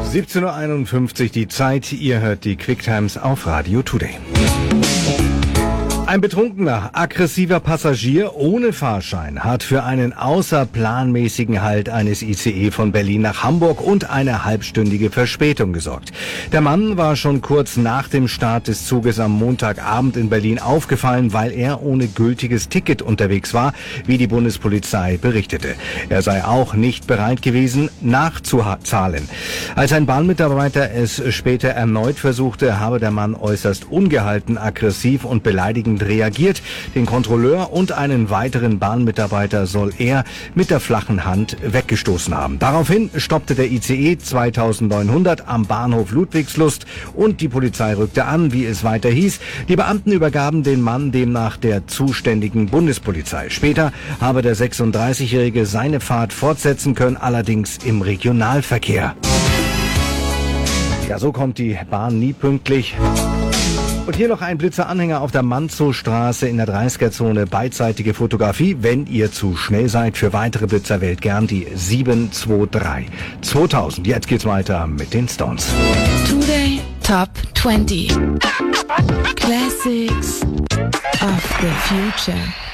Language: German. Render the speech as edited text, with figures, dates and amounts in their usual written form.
17:51 Uhr die Zeit. Ihr hört die Quicktimes auf Radio Today. Ein betrunkener, aggressiver Passagier ohne Fahrschein hat für einen außerplanmäßigen Halt eines ICE von Berlin nach Hamburg und eine halbstündige Verspätung gesorgt. Der Mann war schon kurz nach dem Start des Zuges am Montagabend in Berlin aufgefallen, weil er ohne gültiges Ticket unterwegs war, wie die Bundespolizei berichtete. Er sei auch nicht bereit gewesen, nachzuzahlen. Als ein Bahnmitarbeiter es später erneut versuchte, habe der Mann äußerst ungehalten, aggressiv und beleidigend reagiert. Den Kontrolleur und einen weiteren Bahnmitarbeiter soll er mit der flachen Hand weggestoßen haben. Daraufhin stoppte der ICE 2900 am Bahnhof Ludwigslust und die Polizei rückte an, wie es weiter hieß. Die Beamten übergaben den Mann demnach der zuständigen Bundespolizei. Später habe der 36-Jährige seine Fahrt fortsetzen können, allerdings im Regionalverkehr. Ja, so kommt die Bahn nie pünktlich. Und hier noch ein Blitzeranhänger auf der Manzow-Straße in der 30er-Zone. Beidseitige Fotografie. Wenn ihr zu schnell seid für weitere Blitzer, wählt gern die 723 2000. Jetzt geht's weiter mit den Stones. Today Top 20 Classics of the Future.